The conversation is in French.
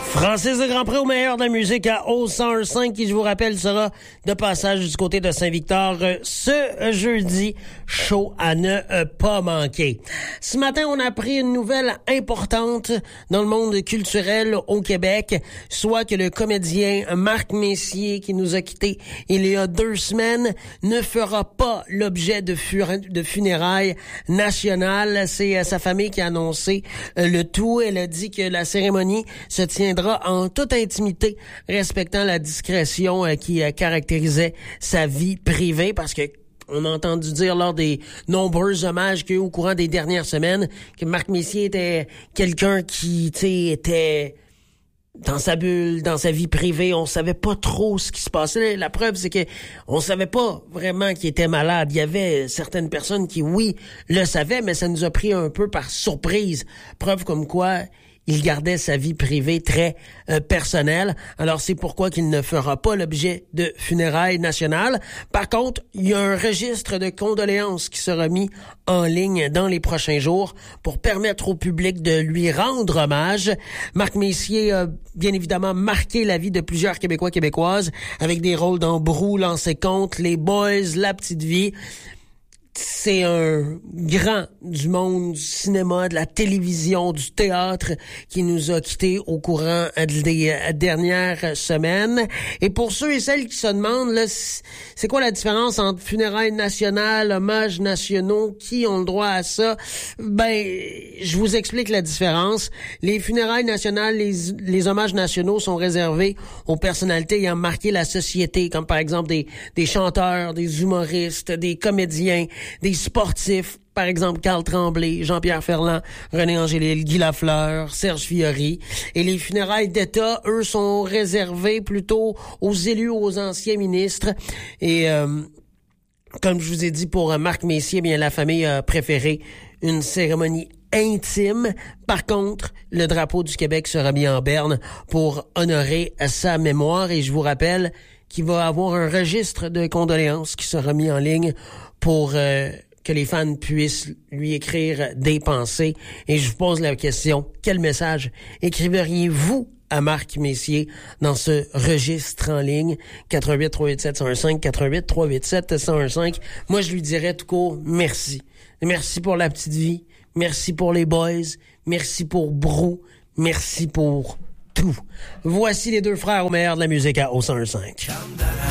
Francis de Grandpré au meilleur de la musique à O101.5 qui, je vous rappelle, sera de passage du côté de Saint-Victor ce jeudi. Show à ne pas manquer. Ce matin, on a appris une nouvelle importante dans le monde culturel au Québec, soit que le comédien Marc Messier, qui nous a quittés il y a 2 semaines, ne fera pas l'objet de funérailles nationales. C'est sa famille qui a annoncé le tout. Elle a dit que la cérémonie se tiendra en toute intimité, respectant la discrétion qui caractérisait sa vie privée, parce que on a entendu dire lors des nombreux hommages qu'il y a eu au courant des dernières semaines que Marc Messier était quelqu'un qui, tu sais, était dans sa bulle, dans sa vie privée. On savait pas trop ce qui se passait. La preuve, c'est que on savait pas vraiment qu'il était malade. Il y avait certaines personnes qui, oui, le savaient, mais ça nous a pris un peu par surprise. Preuve comme quoi il gardait sa vie privée très personnelle. Alors, c'est pourquoi qu'il ne fera pas l'objet de funérailles nationales. Par contre, il y a un registre de condoléances qui sera mis en ligne dans les prochains jours pour permettre au public de lui rendre hommage. Marc Messier a bien évidemment marqué la vie de plusieurs Québécois, Québécoises, avec des rôles dans Brou, Lancer compte, Les Boys, La Petite Vie. C'est un grand du monde du cinéma, de la télévision, du théâtre qui nous a quittés au courant des dernières semaines. Et pour ceux et celles qui se demandent, là, c'est quoi la différence entre funérailles nationales, hommages nationaux, qui ont le droit à ça? Ben, je vous explique la différence. Les funérailles nationales, les hommages nationaux sont réservés aux personnalités ayant marqué la société, comme par exemple des chanteurs, des humoristes, des comédiens, des sportifs, par exemple Carl Tremblay, Jean-Pierre Ferland, René Angélil, Guy Lafleur, Serge Fiori. Et les funérailles d'État, eux, sont réservés plutôt aux élus, aux anciens ministres. Et comme je vous ai dit, pour Marc Messier, bien la famille a préféré une cérémonie intime. Par contre, le drapeau du Québec sera mis en berne pour honorer sa mémoire. Et je vous rappelle qu'il va avoir un registre de condoléances qui sera mis en ligne pour que les fans puissent lui écrire des pensées. Et je vous pose la question, quel message écriveriez-vous à Marc Messier dans ce registre en ligne? 88 387 115, 88 387 115. Moi, je lui dirais tout court, merci. Merci pour La Petite Vie. Merci pour Les Boys. Merci pour Brou. Merci pour tout. Voici les deux frères au meilleur de la musique à O105.